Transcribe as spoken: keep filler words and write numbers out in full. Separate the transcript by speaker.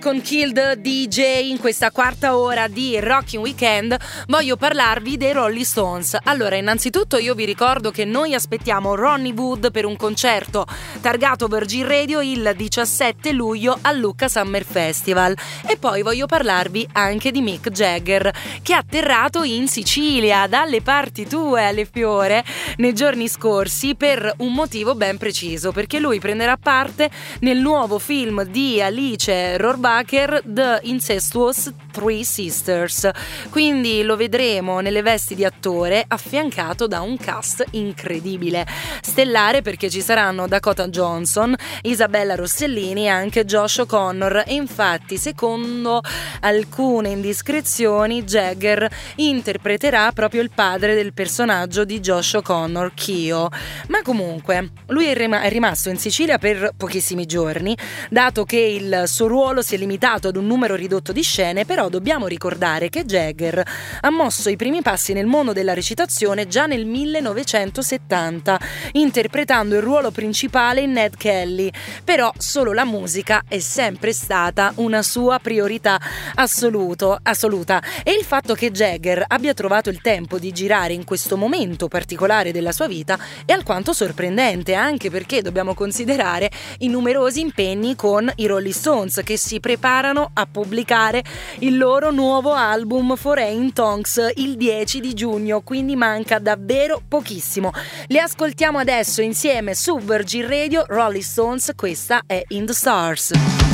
Speaker 1: Con Killed D J in questa quarta ora di Rocking Weekend voglio parlarvi dei Rolling Stones. Allora, innanzitutto io vi ricordo che noi aspettiamo Ronnie Wood per un concerto targato Virgin Radio il diciassette luglio al Lucca Summer Festival. E poi voglio parlarvi anche di Mick Jagger, che è atterrato in Sicilia, dalle parti tue, alle Fiore, nei giorni scorsi per un motivo ben preciso, perché lui prenderà parte nel nuovo film di Alice Rohrwacher, The Incestuous Three Sisters. Quindi lo vedremo nelle vesti di attore, affiancato da un cast incredibile, stellare, perché ci saranno Dakota Johnson, Isabella Rossellini e anche Josh O'Connor. E infatti, secondo alcune indiscrezioni, Jagger interpreterà proprio il padre del personaggio di Josh O'Connor, Kyo. Ma comunque lui è, rim- è rimasto in Sicilia per pochissimi giorni, dato che il suo ruolo si è limitato ad un numero ridotto di scene. Però dobbiamo ricordare che Jagger ha mosso i primi passi nel mondo della recitazione già nel millenovecentosettanta, interpretando il ruolo principale in Ned Kelly. Però solo la musica è sempre stata una sua priorità assoluto, assoluta, e il fatto che Jagger abbia trovato il tempo di girare in questo momento particolare della sua vita è alquanto sorprendente, anche perché dobbiamo considerare i numerosi impegni con i Rolling Stones, che si preparano a pubblicare il loro nuovo album Foreign Tongues il dieci di giugno, quindi manca davvero pochissimo. Li ascoltiamo adesso insieme su Virgin Radio, Rolling Stones, questa è In the Stars.